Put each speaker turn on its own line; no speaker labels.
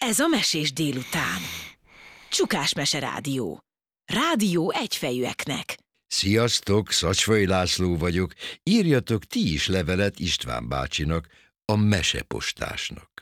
Ez a Mesés délután. Csukás Mese Rádió. Rádió egyfejűeknek.
Sziasztok, Szacsvai László vagyok. Írjatok ti is levelet István bácsinak, a mesepostásnak.